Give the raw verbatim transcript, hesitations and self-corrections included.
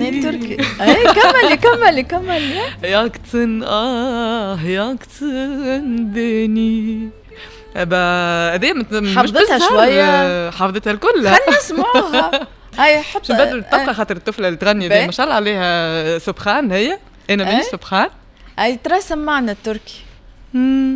غنية تركي. اي كملي كملي كملي. yaktın ah yaktın beni. هذه مش حفظتها شوية. حفظتها الكل. خلينا نسمعوها. هاي حط شو بدل تبقى خاطر الطفلة اللي تغني دي ما شاء الله عليها سبحان هي. أنا مانيش سبحان. أي ترى سمعنا التركي.